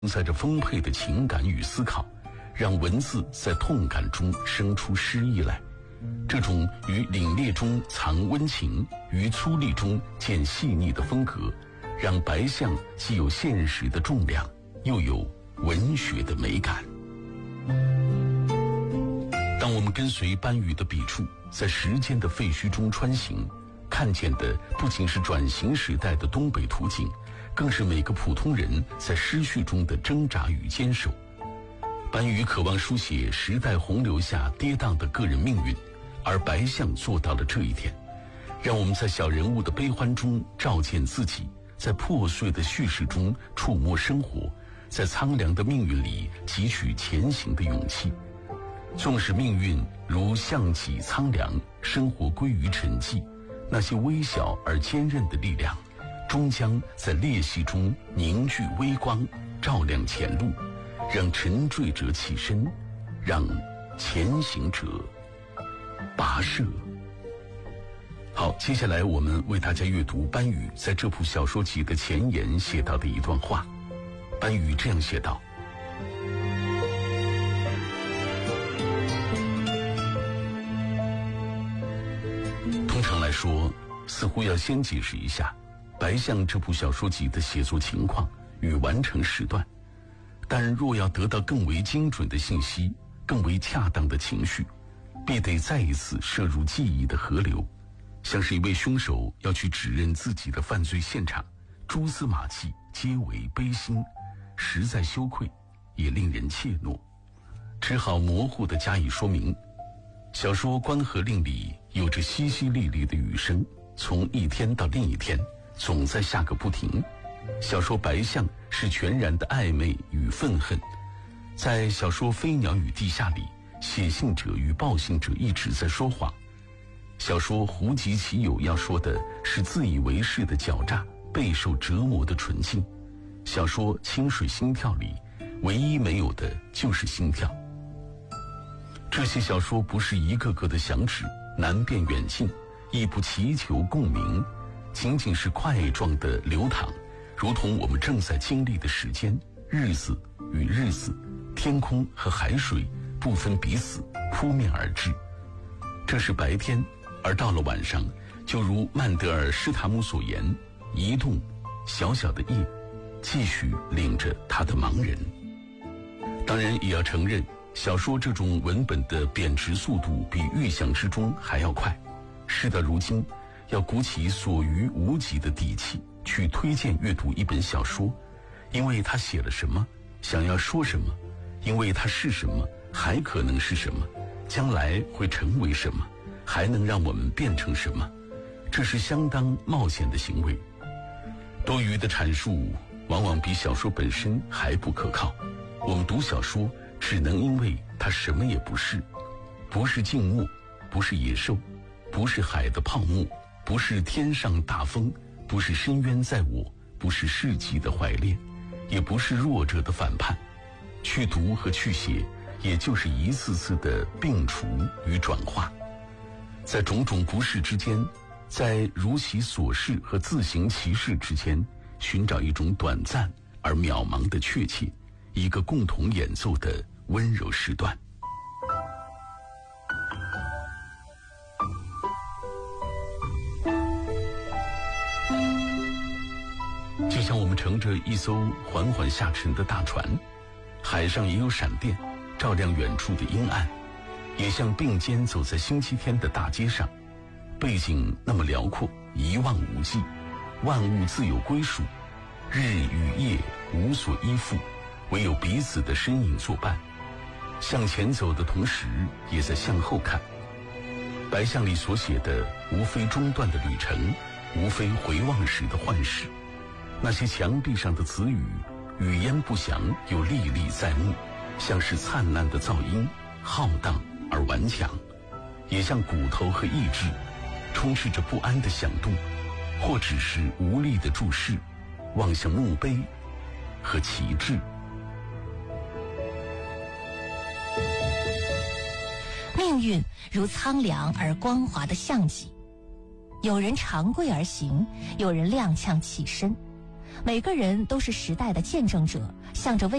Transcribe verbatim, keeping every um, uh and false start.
载着丰沛的情感与思考，让文字在痛感中生出诗意来。这种于凛冽中藏温情，于粗粝中见细腻的风格，让白象既有现实的重量，又有文学的美感。当我们跟随班宇的笔触，在时间的废墟中穿行，看见的不仅是转型时代的东北图景，更是每个普通人在失序中的挣扎与坚守。班宇渴望书写时代洪流下跌宕的个人命运，而白象做到了这一点，让我们在小人物的悲欢中照见自己，在破碎的叙事中触摸生活，在苍凉的命运里汲取前行的勇气。纵使命运如象棋苍凉，生活归于沉寂，那些微小而坚韧的力量，终将在裂隙中凝聚微光，照亮前路，让沉坠者起身，让前行者跋涉。好，接下来我们为大家阅读班宇在这部小说集的前言写到的一段话。班宇这样写道：通常来说，似乎要先解释一下白象这部小说集的写作情况与完成时段，但若要得到更为精准的信息，更为恰当的情绪，必得再一次涉入记忆的河流，像是一位凶手要去指认自己的犯罪现场，蛛丝马迹皆为悲心，实在羞愧，也令人怯懦，只好模糊地加以说明。小说《关河令》里有着淅淅沥沥的雨声，从一天到另一天，总在下个不停。小说《白象》是全然的暧昧与愤恨。在小说《飞鸟与地下》里，写信者与报信者一直在说谎。小说《胡集其友》要说的是自以为是的狡诈，备受折磨的纯净。小说《清水心跳》里，唯一没有的就是心跳。这些小说不是一个个的响指，难辨远近，亦不祈求共鸣，仅仅是块状的流淌，如同我们正在经历的时间，日子与日子，天空和海水不分彼此，扑面而至。这是白天，而到了晚上，就如曼德尔施塔姆所言，移动小小的夜，继续领着他的盲人。当然也要承认，小说这种文本的贬值速度比预想之中还要快。事到如今，要鼓起所余无几的底气去推荐阅读一本小说，因为他写了什么，想要说什么，因为他是什么，还可能是什么，将来会成为什么，还能让我们变成什么，这是相当冒险的行为。多余的阐述往往比小说本身还不可靠。我们读小说只能因为它什么也不是，不是静默，不是野兽，不是海的泡沫，不是天上大风，不是深渊在我，不是世纪的怀恋，也不是弱者的反叛。去读和去写，也就是一次次的摒除与转化，在种种不适之间，在如其所事和自行其事之间，寻找一种短暂而渺茫的确切，一个共同演奏的温柔时段。就像我们乘着一艘缓缓下沉的大船，海上也有闪电照亮远处的阴暗，也像并肩走在星期天的大街上，背景那么辽阔，一望无际，万物自有归属，日与夜无所依附，唯有彼此的身影作伴。向前走的同时，也在向后看。白象里所写的，无非中断的旅程，无非回望时的幻视。那些墙壁上的词语，语焉不详又历历在目，像是灿烂的噪音，浩荡而顽强，也像骨头和意志，充斥着不安的响动，或只是无力的注视，望向墓碑和旗帜。 命运如苍凉而光滑的象棋，有人长跪而行，有人踉跄起身， 每个人都是时代的见证者，向着未